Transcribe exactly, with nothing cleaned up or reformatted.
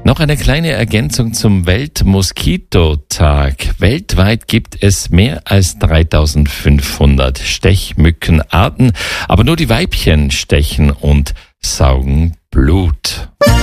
Noch eine kleine Ergänzung zum Weltmoskitotag. Weltweit gibt es mehr als dreitausendfünfhundert Stechmückenarten, aber nur die Weibchen stechen und saugen Blut.